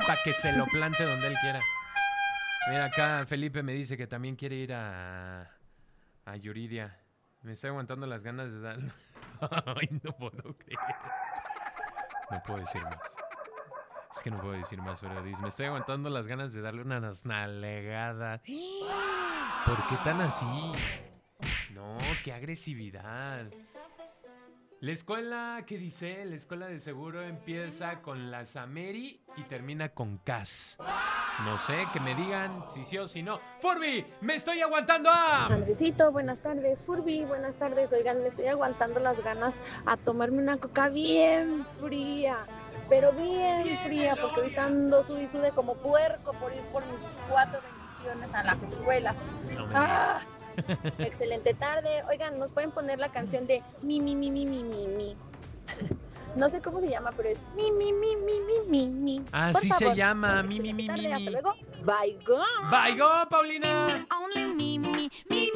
para que se lo plante donde él quiera. Mira, acá Felipe me dice que también quiere ir a Yuridia. Me estoy aguantando las ganas de darlo. Ay, no puedo creer. No puedo decir más. Es que no puedo decir más, pero dice, me estoy aguantando las ganas de darle una nalegada. ¿Por qué tan así? No, qué agresividad. La escuela, ¿qué dice? La escuela de seguro empieza con la Sameri y termina con Cas. No sé, que me digan si sí o si no. ¡Furby! ¡Me estoy aguantando a! Andresito, buenas tardes. Furby, buenas tardes. Oigan, me estoy aguantando las ganas a tomarme una coca bien fría. Pero bien fría, porque ahorita ando sude como puerco por ir por mis 4 bendiciones a la escuela. No me ¡Ah! Excelente tarde. Oigan, nos pueden poner la canción de mi. No sé cómo se llama, pero es mi. Así Por se favor. llama, Excelente tarde, mi. hasta luego. Bye, gone. ¡Bye, go, Paulina! Only me.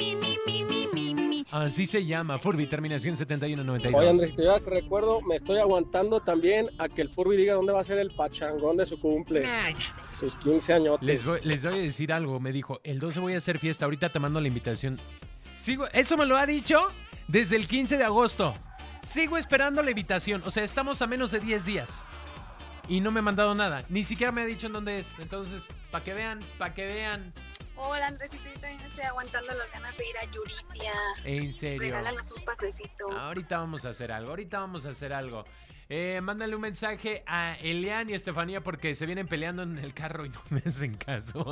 Así se llama, Furby, terminación 7192. Oye, Andresito, yo que recuerdo, me estoy aguantando también a que el Furby diga dónde va a ser el pachangón de su cumple. Ay, Sus 15 añotes. les voy a decir algo, me dijo, el 12 voy a hacer fiesta, ahorita te mando la invitación. Eso me lo ha dicho desde el 15 de agosto. Sigo esperando la invitación, o sea, estamos a menos de 10 días. Y no me ha mandado nada, ni siquiera me ha dicho en dónde es. Entonces, para que vean. Hola, Andresito, yo también estoy aguantando las ganas de ir a Yuridia. En serio. Regálanos un pasecito. Ahorita vamos a hacer algo. Mándale un mensaje a Elian y Estefanía porque se vienen peleando en el carro y no me hacen caso.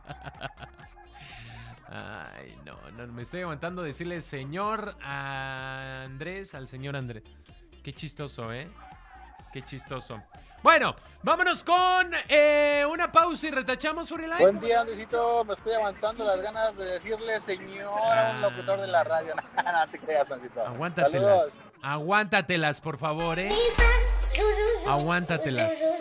Ay, no, me estoy aguantando decirle al señor Andrés. Qué chistoso, ¿eh? Qué chistoso. Bueno, vámonos con una pausa y retachamos por el aire. Buen día, Andresito. Me estoy aguantando las ganas de decirle señor a un locutor de la radio. No te creas, Andresito. Aguántatelas. Saludos. Aguántatelas, por favor, ¿eh? Aguántatelas.